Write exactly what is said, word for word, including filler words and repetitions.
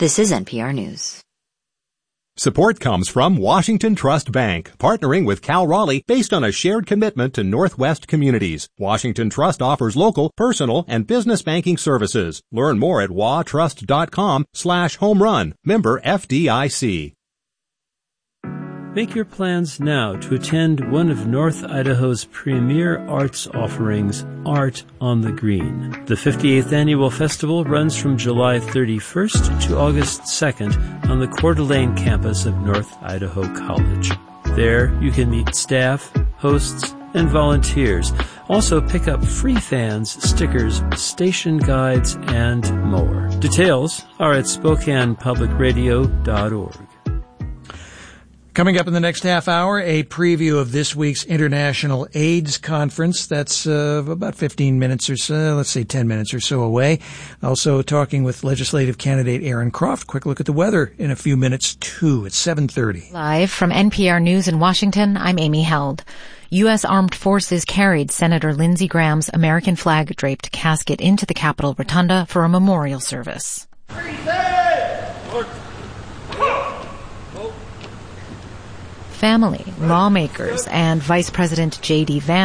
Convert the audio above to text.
This is N P R News. Support comes from Washington Trust Bank, partnering with Cal Raleigh based on a shared commitment to Northwest communities. Washington Trust offers local, personal, and business banking services. Learn more at watrust.com slash home run. Member F D I C. Make your plans now to attend one of North Idaho's premier arts offerings, Art on the Green. The fifty-eighth Annual Festival runs from July thirty-first to August second on the Coeur d'Alene campus of North Idaho College. There, you can meet staff, hosts, and volunteers. Also pick up free fans, stickers, station guides, and more. Details are at spokane public radio dot org. Coming up in the next half hour, a preview of this week's International AIDS Conference. That's uh, about fifteen minutes or so, let's say ten minutes or so away. Also talking with legislative candidate Aaron Croft. Quick look at the weather in a few minutes, too. It's seven thirty. Live from N P R News in Washington, I'm Amy Held. U S Armed Forces carried Senator Lindsey Graham's American flag-draped casket into the Capitol Rotunda for a memorial service. Family, lawmakers, and Vice President J D. Vance